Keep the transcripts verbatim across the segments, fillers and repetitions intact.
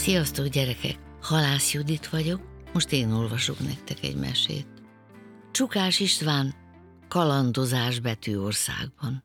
Sziasztok, gyerekek! Halász Judit vagyok, most én olvasok nektek egy mesét. Csukás István, kalandozás Betűországban.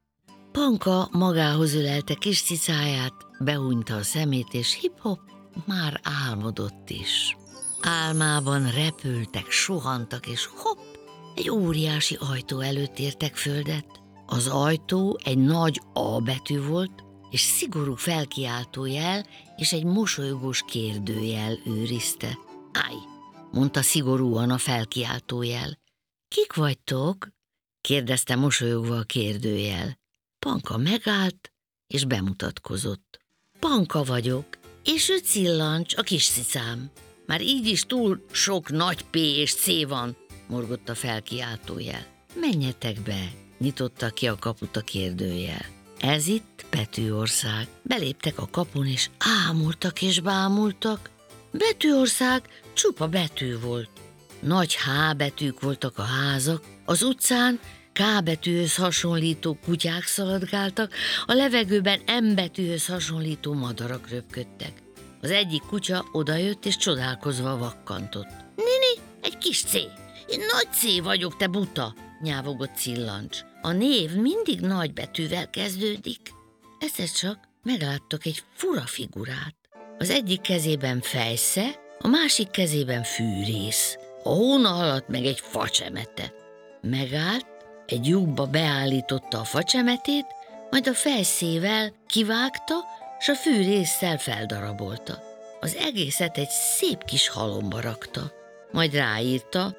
Panka magához ölelte kis cicáját, behúnyta a szemét, és hip-hop már álmodott is. Álmában repültek, suhantak, és hopp, egy óriási ajtó előtt értek földet. Az ajtó egy nagy A betű volt, és szigorú felkiáltójel és egy mosolygós kérdőjel őrizte. Állj, mondta szigorúan a felkiáltójel. Kik vagytok? kérdezte mosolyogva a kérdőjel. Panka megállt, és bemutatkozott. Panka vagyok, és ő Cillancs, a kis cicám. Már így is túl sok nagy P és C van, morgott a felkiáltójel. Menjetek be, nyitotta ki a kaput a kérdőjel. Ez itt Betűország. Beléptek a kapun, és ámultak és bámultak. Betűország csupa betű volt. Nagy H betűk voltak a házak, az utcán K betűhöz hasonlító kutyák szaladgáltak, a levegőben M betűhöz hasonlító madarak röpködtek. Az egyik kutya odajött, és csodálkozva vakkantott. Nini, egy kis C. Én nagy C vagyok, te buta, nyávogott Cillancs. A név mindig nagy betűvel kezdődik. Egyszer csak megláttak egy fura figurát. Az egyik kezében fejsze, a másik kezében fűrész. A hóna alatt meg egy facsemete. Megállt, egy lyukba beállította a facsemetét, majd a fejszével kivágta, s a fűrésszel feldarabolta. Az egészet egy szép kis halomba rakta, majd ráírta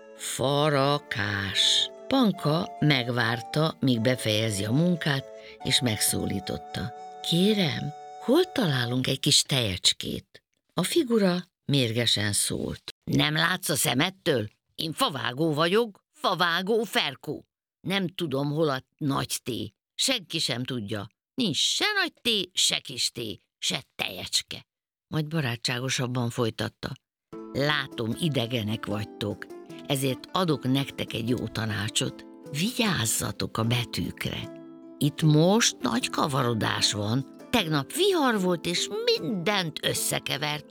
Farakás. Panka megvárta, míg befejezi a munkát, és megszólította. Kérem, hol találunk egy kis tejecskét? A figura mérgesen szólt. Nem látsz a szemettől? Én favágó vagyok, favágó Ferkó. Nem tudom, hol a nagy T. Senki sem tudja. Nincs se nagy T, se kis T, se tejecske. Majd barátságosabban folytatta. Látom, idegenek vagytok, ezért adok nektek egy jó tanácsot. Vigyázzatok a betűkre. Itt most nagy kavarodás van. Tegnap vihar volt, és mindent összekevert.